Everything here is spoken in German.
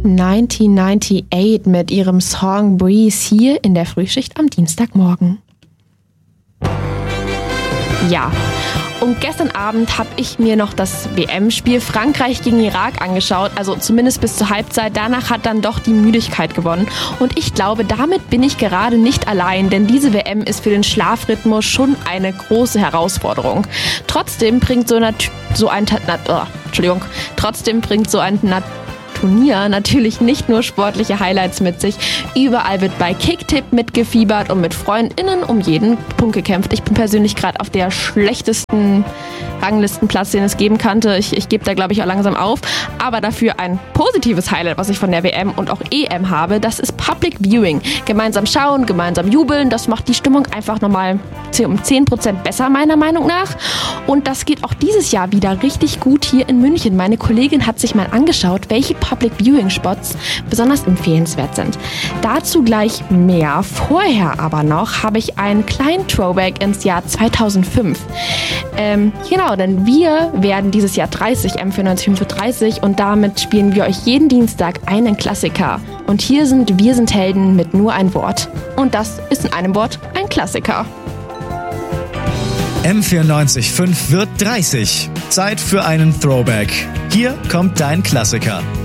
1998 mit ihrem Song Breeze hier in der Frühschicht am Dienstagmorgen. Ja, und gestern Abend habe ich mir noch das WM-Spiel Frankreich gegen Irak angeschaut, also zumindest bis zur Halbzeit. Danach hat dann doch die Müdigkeit gewonnen. Und ich glaube, damit bin ich gerade nicht allein, denn diese WM ist für den Schlafrhythmus schon eine große Herausforderung. Trotzdem bringt so ein Turnier natürlich nicht nur sportliche Highlights mit sich. Überall wird bei Kicktipp mitgefiebert und mit FreundInnen um jeden Punkt gekämpft. Ich bin persönlich gerade auf der schlechtesten Ranglistenplatz, den es geben könnte. Ich gebe da, glaube ich, auch langsam auf. Aber dafür ein positives Highlight, was ich von der WM und auch EM habe, das ist Public Viewing. Gemeinsam schauen, gemeinsam jubeln, das macht die Stimmung einfach nochmal um 10% besser, meiner Meinung nach. Und das geht auch dieses Jahr wieder richtig gut hier in München. Meine Kollegin hat sich mal angeschaut, welche Public Viewing Spots besonders empfehlenswert sind. Dazu gleich mehr. Vorher aber noch habe ich einen kleinen Throwback ins Jahr 2005. Genau, denn wir werden dieses Jahr 30, M9435, und damit spielen wir euch jeden Dienstag einen Klassiker. Und hier sind Wir sind Helden mit nur ein Wort. Und das ist in einem Wort ein Klassiker. M94.5 wird 30. Zeit für einen Throwback. Hier kommt dein Klassiker.